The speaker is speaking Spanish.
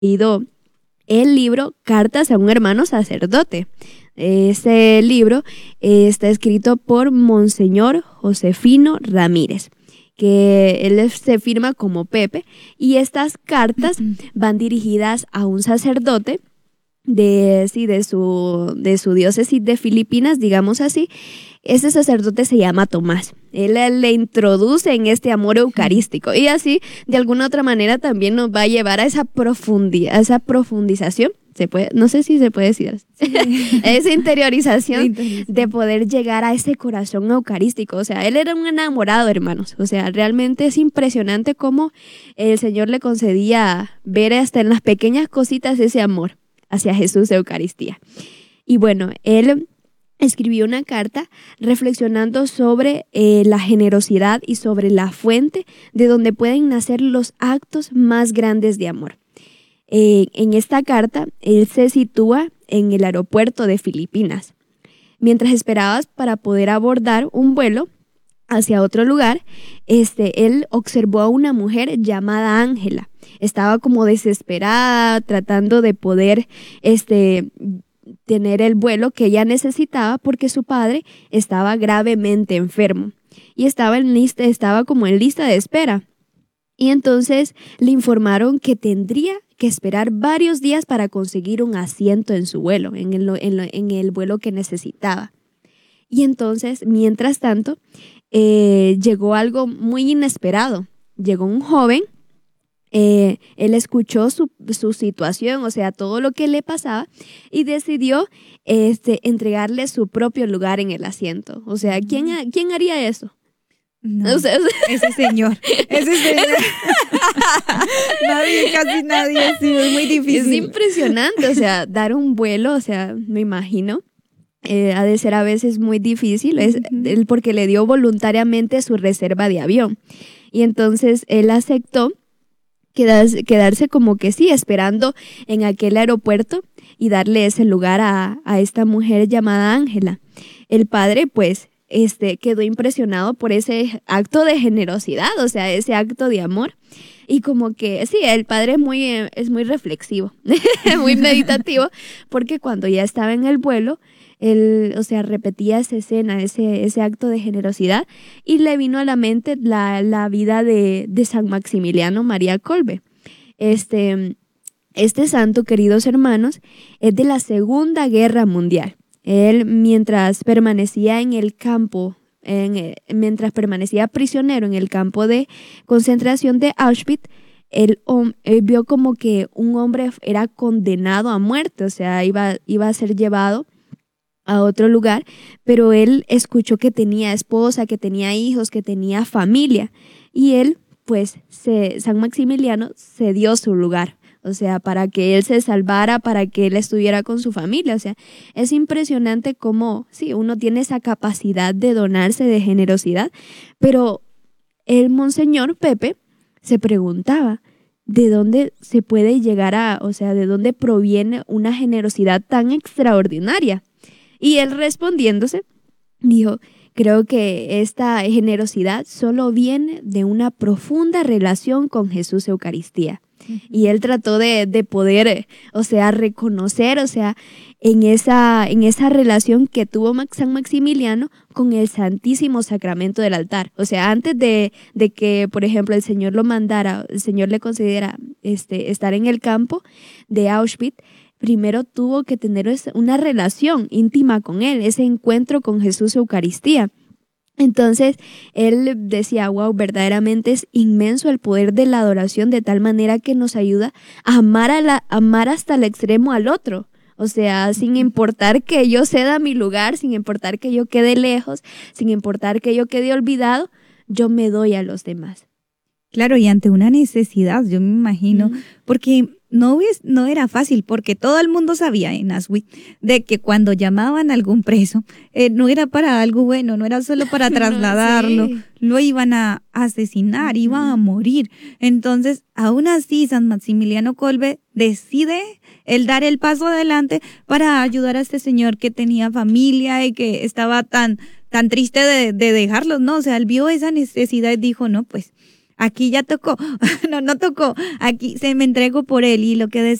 leído el libro Cartas a un hermano sacerdote. Este libro está escrito por Monseñor Josefino Ramírez, que él se firma como Pepe, y estas cartas van dirigidas a un sacerdote de su diócesis de Filipinas, digamos así. Este sacerdote se llama Tomás. Él le introduce en este amor eucarístico y así de alguna otra manera también nos va a llevar a esa profundización. No sé si se puede decir así. Esa interiorización de poder llegar a ese corazón eucarístico. O sea, él era un enamorado, hermanos. O sea, realmente es impresionante cómo el Señor le concedía ver hasta en las pequeñas cositas ese amor hacia Jesús de Eucaristía. Y bueno, él escribió una carta reflexionando sobre la generosidad y sobre la fuente de donde pueden nacer los actos más grandes de amor. En esta carta, él se sitúa en el aeropuerto de Filipinas. Mientras esperabas para poder abordar un vuelo hacia otro lugar, él observó a una mujer llamada Ángela. Estaba como desesperada, tratando de poder tener el vuelo que ella necesitaba porque su padre estaba gravemente enfermo y estaba como en lista de espera. Y entonces le informaron que tendría que esperar varios días para conseguir un asiento en su vuelo, en el vuelo que necesitaba. Y entonces, mientras tanto, llegó algo muy inesperado. Llegó un joven. Él escuchó su situación, o sea, todo lo que le pasaba, y decidió entregarle su propio lugar en el asiento. O sea, ¿quién haría eso? No, o sea, ese señor. Casi nadie, sí, es muy difícil. Es impresionante, o sea, dar un vuelo, o sea, me imagino, ha de ser a veces muy difícil, porque le dio voluntariamente su reserva de avión. Y entonces él aceptó quedarse como que sí, esperando en aquel aeropuerto y darle ese lugar a esta mujer llamada Ángela. El padre, pues, quedó impresionado por ese acto de generosidad, o sea, ese acto de amor. Y como que, sí, el padre es muy reflexivo, muy meditativo, porque cuando ya estaba en el vuelo, él, o sea, repetía esa escena, ese acto de generosidad, y le vino a la mente la vida de San Maximiliano María Kolbe. Este santo, queridos hermanos, es de la Segunda Guerra Mundial. Él, mientras permanecía en el campo, mientras permanecía prisionero en el campo de concentración de Auschwitz, él vio como que un hombre era condenado a muerte, o sea, iba a ser llevado a otro lugar, pero él escuchó que tenía esposa, que tenía hijos, que tenía familia, y él, pues, San Maximiliano cedió su lugar. O sea, para que él se salvara, para que él estuviera con su familia. O sea, es impresionante cómo, sí, uno tiene esa capacidad de donarse, de generosidad. Pero el Monseñor Pepe se preguntaba, ¿de dónde se puede llegar o sea, de dónde proviene una generosidad tan extraordinaria? Y él respondiéndose, dijo, creo que esta generosidad solo viene de una profunda relación con Jesús Eucaristía. Y él trató de poder, o sea, reconocer, o sea, en esa relación que tuvo San Maximiliano con el Santísimo Sacramento del altar. O sea, antes de que, por ejemplo, el Señor lo mandara, el Señor le concediera estar en el campo de Auschwitz, primero tuvo que tener una relación íntima con él, ese encuentro con Jesús Eucaristía. Entonces, él decía, wow, verdaderamente es inmenso el poder de la adoración, de tal manera que nos ayuda a amar hasta el extremo al otro. O sea, sin importar que yo ceda mi lugar, sin importar que yo quede lejos, sin importar que yo quede olvidado, yo me doy a los demás. Claro, y ante una necesidad, yo me imagino, porque no era fácil, porque todo el mundo sabía en Auschwitz de que cuando llamaban a algún preso, no era para algo bueno, no era solo para trasladarlo, sí. Lo iban a asesinar, iba a morir. Entonces, aún así, San Maximiliano Kolbe decide el dar el paso adelante para ayudar a este señor que tenía familia y que estaba tan triste de dejarlos, ¿no? O sea, él vio esa necesidad y dijo, no, pues, aquí ya tocó, no tocó, aquí se me entregó por él y lo que